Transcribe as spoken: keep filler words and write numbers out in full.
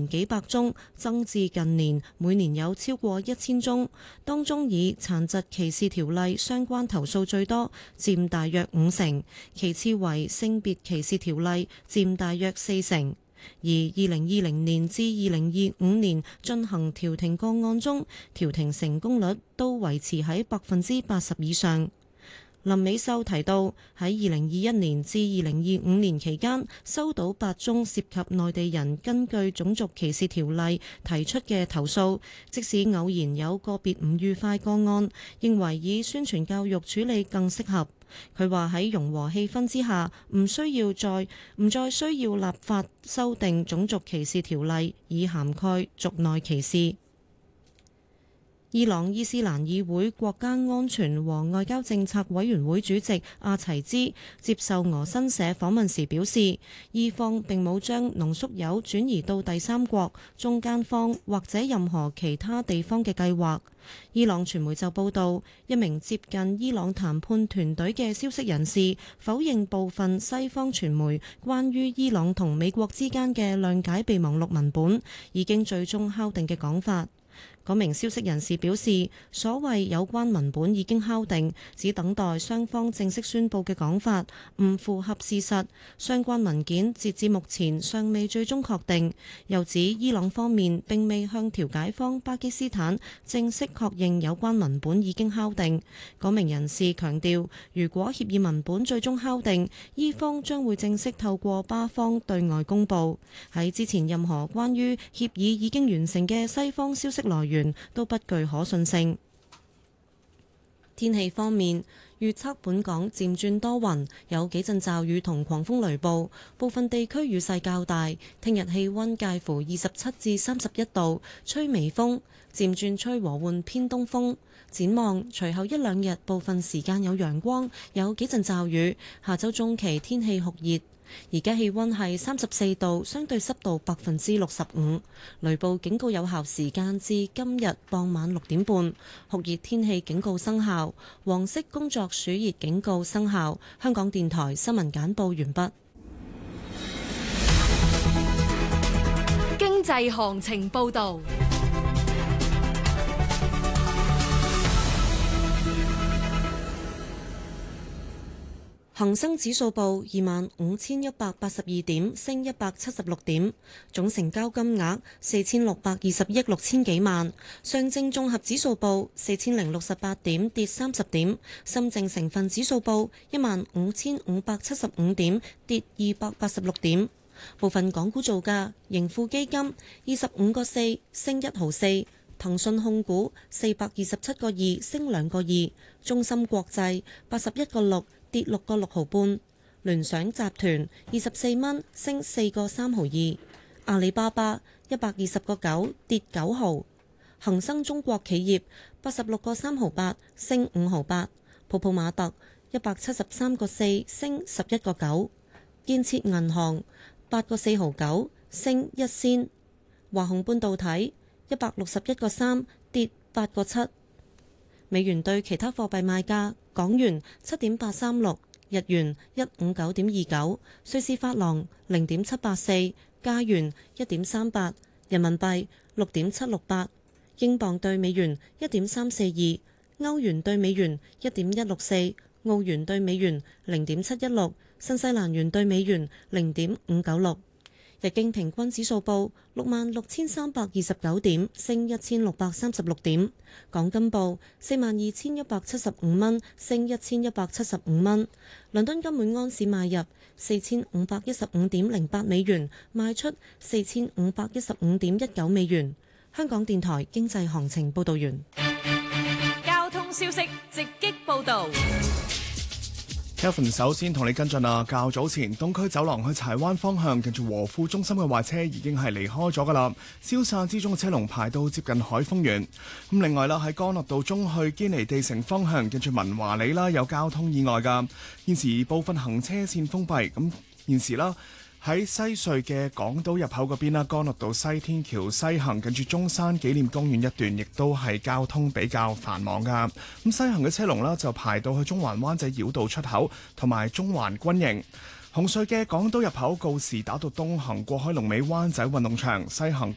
幾百宗，增至近年每年有超過一千宗。當中以殘疾歧視條例相關投訴最多，佔大約五成，其次為性別歧視條例，佔大約四成。而二零二零年至二零二五年進行調停個案中，調停成功率都維持喺百分之八十以上。林美秀提到，喺二零二一年至二零二五年期間，收到八宗涉及內地人根據種族歧視條例提出嘅投訴，即使偶然有個別唔愉快個案，認為以宣傳教育處理更適合。佢話喺融和氣氛之下，唔需要再唔再需要立法修訂種族歧視條例，以涵蓋族內歧視。伊朗伊斯蘭議會國家安全和外交政策委員會主席阿齊茲接受俄新社訪問時表示，伊方並冇將濃縮鈾轉移到第三國、中間方或者任何其他地方嘅計劃。伊朗傳媒就報道，一名接近伊朗談判團隊嘅消息人士否認部分西方傳媒關於伊朗同美國之間嘅諒解備忘錄文本已經最終敲定嘅講法。嗰名消息人士表示，所謂有關文本已經敲定，只等待雙方正式宣佈嘅講法，唔符合事實。相關文件截至目前尚未最終確定。又指伊朗方面並未向調解方巴基斯坦正式確認有關文本已經敲定。嗰名人士強調，如果協議文本最終敲定，伊方將會正式透過巴方對外公佈。喺之前任何關於協議已經完成嘅西方消息來源都不具可信性。天氣方面，預測本港漸轉多雲，有幾陣驟雨同狂風雷暴，部分地區雨勢較大。聽日氣溫介乎二十七至三十一度，吹微風，漸轉吹和緩偏東風。展望隨後一兩日，部分時間有陽光，有幾陣驟雨。下周中期天氣酷熱。而家氣溫係三十四度，相對濕度百分之六十五。雷暴警告有效時間至今日傍晚六點半。酷熱天氣警告生效，黃色工作暑熱警告生效。香港電台新聞簡報完畢。 經濟行情報道。 恒生指數報二萬五千一百八十二點，升一百七十六點，總成交金額四千六百二十億六千幾萬。上證綜合指數報四千零六十八點，跌三十點。深證成分指數報一萬五千五百七十五點，跌二百八十六點。部分港股造價：盈富基金二十五個四，升一毫四；騰訊控股四百二十七個二，升兩個二；中芯國際八十一個六，跌六個六毫半，聯想集團二十四蚊，升四個三毫二，阿里巴巴一百二十個九，跌九毫，恒生中國企業八十六個三毫八，升五毫八，普普馬特一百七十三個四，升十一個九，建設銀行八個四毫九，升一仙，華虹半導體一百六十一個三，跌八個七。美元對其他貨幣賣價：港元七點八三六，日元一五九點二九，瑞士法郎零點七八四，加元一點三八，人民幣六點七六八，英鎊對美元一點三四二，歐元對美元一點一六四，澳元對美元零點七一六，新西蘭元對美元零點五九六。日經平均指數報六萬六千三百二十九點，升一千六百三十六點。港金報四萬二千一百七十五蚊，升一千一百七十五蚊。倫敦金每安士買入四千五百一十五點零八美元，賣出四千五百一十五點一九美元。香港電台經濟行情報道完。 交通消息直擊報道。 Kevin 首先同你跟進啊，較早前東區走廊去柴灣方向，近住和富中心嘅壞車已經係離開咗噶啦，消散之中嘅車龍排到接近海豐園。咁另外啦，喺干諾道中去堅尼地城方向，近住文華里啦有交通意外噶，現時部分行車線封閉。咁現時啦，喺西隧嘅港島入口嗰邊啦，干諾道西天橋西行近住中山紀念公園一段，亦都係交通比較繁忙噶。咁西行嘅車龍啦，就排到去中環灣仔繞道出口同埋中環軍營。紅隧嘅港島入口告士打道東行過海龍尾灣仔運動場，西行